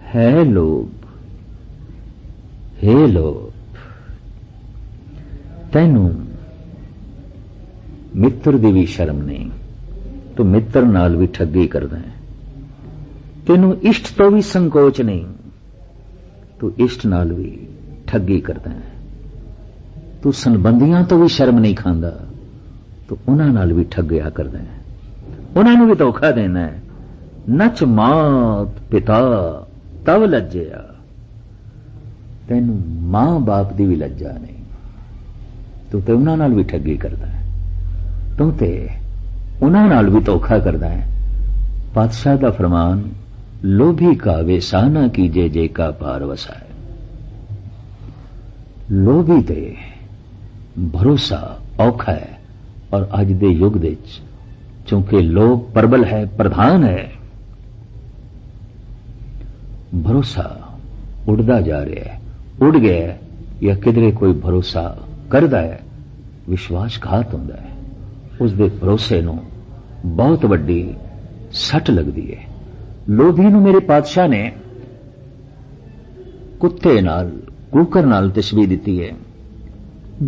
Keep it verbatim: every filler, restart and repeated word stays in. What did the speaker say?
है लोभ, हे लोभ, तैनू मित्र दी भी शर्म नहीं, तू मित्र नाल भी ठगी करदा है। तेनू इष्ट तो भी संकोच नहीं, तू इष्ट नाल भी ठगी करदा है। तू संबंधियां तो भी शर्म नहीं खांदा, तो उन्हां नाल भी ठगिया करदा है, उन्हां नूं भी धोखा देना है। नच मात पिता तव लज्जया, तेनू मां बाप दी भी लज्जा नहीं, तू ते उन्हां नाल भी ठगी करदा है, तू ते उन्हां नाल भी धोखा करदा है। पातशाह दा फरमान, लोभी का वेसाना कीजे जे का पार वसाए। लोभी ते भरोसा औखा है, और अज दे युग दे चूंकि लोभ प्रबल है, प्रधान है, भरोसा उड़दा जा रहा है, उड़ गया या किधरे कोई भरोसा करदा है, विश्वासघात होंदा है, उस दे भरोसे नूं बहुत वड्डी सट लगदी है। लोभी नूं मेरे पातशाह ने कुत्ते नाल, कूकर नाल तशबीह दिती है।